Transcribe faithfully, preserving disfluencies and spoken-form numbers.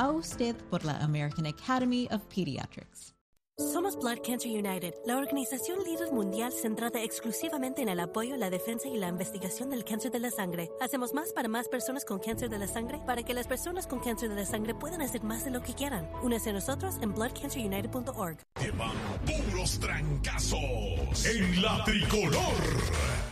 a usted por la American Academy of Pediatrics. Somos Blood Cancer United, la organización líder mundial centrada exclusivamente en el apoyo, la defensa y la investigación del cáncer de la sangre. Hacemos más para más personas con cáncer de la sangre para que las personas con cáncer de la sangre puedan hacer más de lo que quieran. Únese a nosotros en blood cancer united punto org. Llevan puros trancazos en la tricolor.